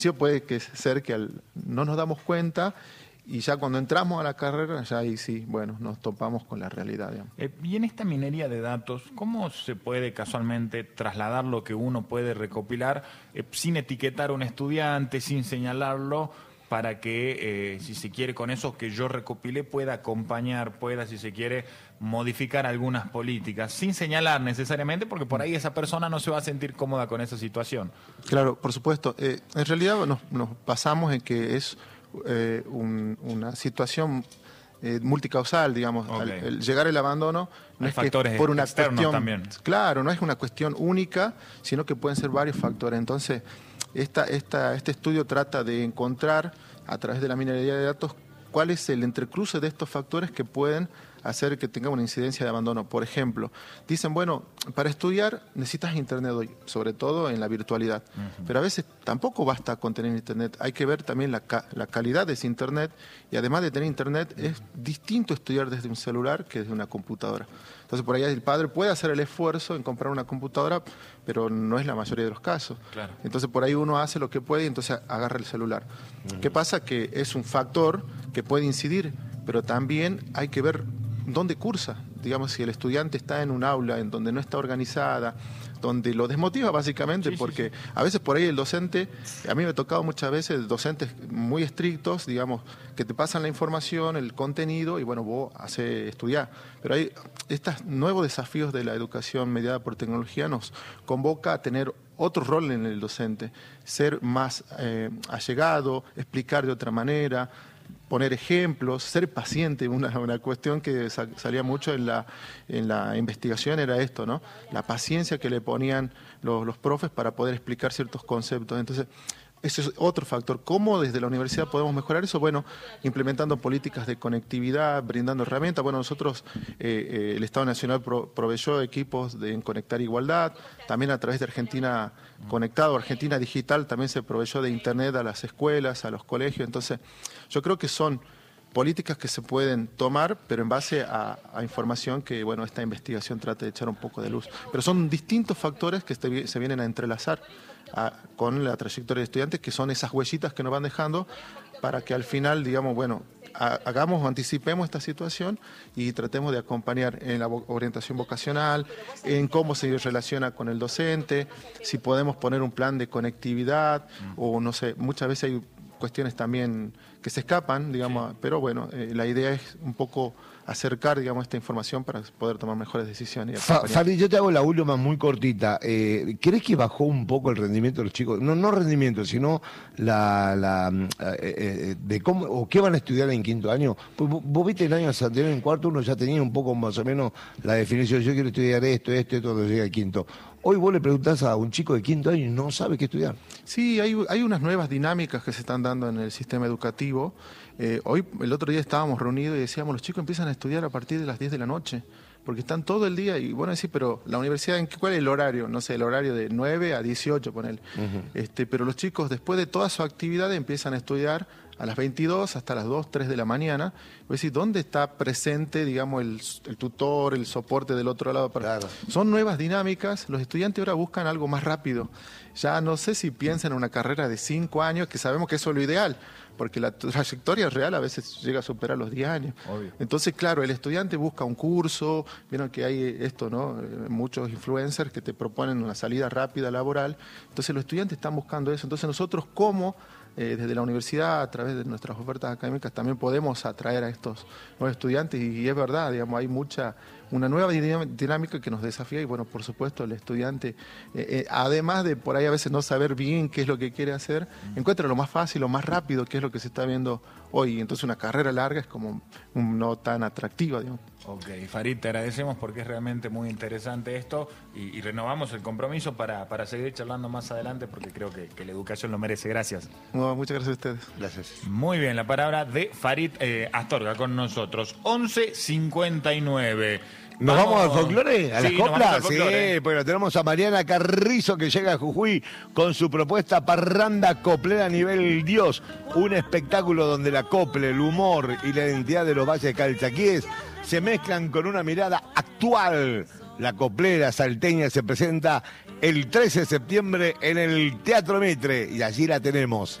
puede ser que no nos damos cuenta y ya cuando entramos a la carrera, ya ahí sí, bueno, nos topamos con la realidad, digamos. Y en esta minería de datos, ¿cómo se puede casualmente trasladar lo que uno puede recopilar sin etiquetar a un estudiante, sin señalarlo, para que, si se quiere, con eso que yo recopilé pueda acompañar, pueda, si se quiere, modificar algunas políticas, sin señalar necesariamente, porque por ahí esa persona no se va a sentir cómoda con esa situación? Claro, por supuesto. En realidad nos basamos en que es una situación multicausal, digamos. Okay. El llegar al abandono no es que factores por una externos cuestión, también. Claro, no es una cuestión única, sino que pueden ser varios factores. Entonces, este estudio trata de encontrar, a través de la minería de datos, cuál es el entrecruce de estos factores que pueden hacer que tenga una incidencia de abandono. Por ejemplo, dicen, bueno, para estudiar necesitas internet hoy, sobre todo en la virtualidad. Pero a veces tampoco basta con tener internet, hay que ver también la calidad de ese internet, y además de tener internet, es distinto estudiar desde un celular que desde una computadora. Entonces por ahí el padre puede hacer el esfuerzo en comprar una computadora, pero no es la mayoría de los casos. Claro. Entonces por ahí uno hace lo que puede y entonces agarra el celular. ¿Qué pasa? Que es un factor que puede incidir, pero también hay que ver dónde cursa. Digamos, si el estudiante está en un aula en donde no está organizada, donde lo desmotiva básicamente, porque a veces por ahí el docente, a mí me ha tocado muchas veces docentes muy estrictos, digamos, que te pasan la información, el contenido, y bueno, vos hacés estudiar. Pero hay estos nuevos desafíos de la educación mediada por tecnología nos convoca a tener otro rol en el docente, ser más allegado, explicar de otra manera, poner ejemplos, ser paciente. Una cuestión que salía mucho en la investigación era esto, ¿no? La paciencia que le ponían los profes para poder explicar ciertos conceptos. Entonces, ese es otro factor. ¿Cómo desde la universidad podemos mejorar eso? Bueno, implementando políticas de conectividad, brindando herramientas. Bueno, nosotros, el Estado Nacional proveyó equipos en Conectar Igualdad, también a través de Argentina Conectado, Argentina Digital, también se proveyó de internet a las escuelas, a los colegios. Entonces, yo creo que son políticas que se pueden tomar, pero en base a información que, bueno, esta investigación trata de echar un poco de luz. Pero son distintos factores que se vienen a entrelazar con la trayectoria de estudiantes, que son esas huellitas que nos van dejando para que al final, digamos, bueno, hagamos o anticipemos esta situación y tratemos de acompañar en la orientación vocacional, en cómo se relaciona con el docente, si podemos poner un plan de conectividad o no sé, muchas veces hay cuestiones también que se escapan, digamos, pero bueno, la idea es un poco acercar, digamos, esta información para poder tomar mejores decisiones. Farid, yo te hago la última muy cortita. ¿Crees que bajó un poco el rendimiento de los chicos? No rendimiento, sino de cómo o qué van a estudiar en quinto año. Pues vos viste el año anterior, en cuarto uno ya tenía un poco más o menos la definición. Yo quiero estudiar esto, cuando llega al quinto. Hoy vos le preguntás a un chico de quinto año y no sabe qué estudiar. Sí, hay unas nuevas dinámicas que se están dando en el sistema educativo. Hoy, el otro día estábamos reunidos y decíamos, los chicos empiezan a estudiar a partir de las 10 de la noche, porque están todo el día, y bueno, decir, pero la universidad, ¿cuál es el horario? No sé, el horario de 9 a 18, ponele. Pero los chicos, después de toda su actividad, empiezan a estudiar a las 22 hasta las 2, 3 de la mañana. Es decir, ¿dónde está presente, digamos, el tutor, el soporte del otro lado? Claro. Son nuevas dinámicas. Los estudiantes ahora buscan algo más rápido. Ya no sé si piensan en una carrera de 5 años, que sabemos que eso es lo ideal, porque la trayectoria real a veces llega a superar los 10 años. Obvio. Entonces, claro, el estudiante busca un curso, vieron que hay esto, ¿no? Muchos influencers que te proponen una salida rápida laboral. Entonces, los estudiantes están buscando eso. Entonces, nosotros como desde la universidad, a través de nuestras ofertas académicas, también podemos atraer a estos nuevos estudiantes, y es verdad, digamos, hay una nueva dinámica que nos desafía, y bueno, por supuesto, el estudiante, además de por ahí a veces no saber bien qué es lo que quiere hacer, encuentra lo más fácil, lo más rápido, que es lo que se está viendo hoy. Entonces una carrera larga es como no tan atractiva, digamos. Ok, Farid, te agradecemos porque es realmente muy interesante esto y renovamos el compromiso para seguir charlando más adelante, porque creo que la educación lo merece. Gracias. No, muchas gracias a ustedes. Gracias. Muy bien, la palabra de Farid Astorga con nosotros. 11:59. ¿Nos vamos al folclore? ¿A las Sí, nos vamos coplas? al folclore. Sí, bueno, tenemos a Mariana Carrizo que llega a Jujuy con su propuesta Parranda Coplera a nivel Dios. Un espectáculo donde la copla, el humor y la identidad de los valles calchaquíes se mezclan con una mirada actual. La coplera salteña se presenta el 13 de septiembre en el Teatro Mitre, y allí la tenemos.